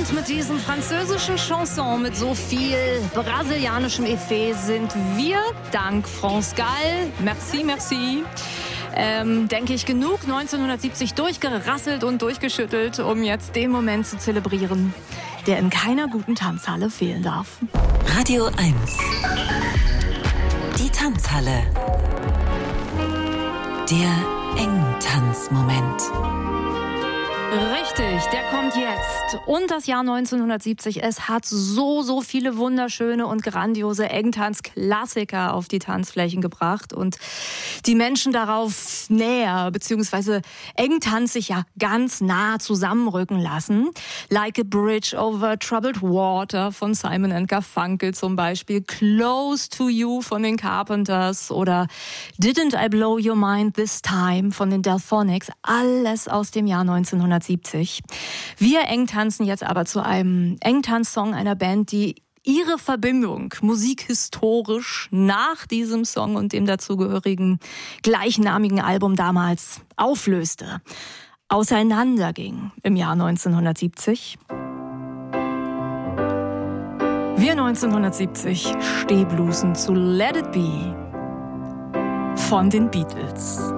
Und mit diesem französischen Chanson mit so viel brasilianischem Effet sind wir, dank France Gall, merci, denke ich, genug 1970 durchgerasselt und durchgeschüttelt, um jetzt den Moment zu zelebrieren, der in keiner guten Tanzhalle fehlen darf. Radio 1. Die Tanzhalle. Der Engtanzmoment. Richtig, der kommt jetzt. Und das Jahr 1970, es hat so viele wunderschöne und grandiose Engtanz-Klassiker auf die Tanzflächen gebracht und die Menschen darauf näher, beziehungsweise engtanzig ja ganz nah zusammenrücken lassen. Like a Bridge over Troubled Water von Simon & Garfunkel zum Beispiel, Close to You von den Carpenters oder Didn't I Blow Your Mind This Time von den Delphonics, alles aus dem Jahr 1970. Wir engtanzen jetzt aber zu einem Engtanz-Song einer Band, die ihre Verbindung musikhistorisch nach diesem Song und dem dazugehörigen gleichnamigen Album damals auflöste, auseinanderging im Jahr 1970. Wir 1970 Stehblusen zu Let It Be von den Beatles.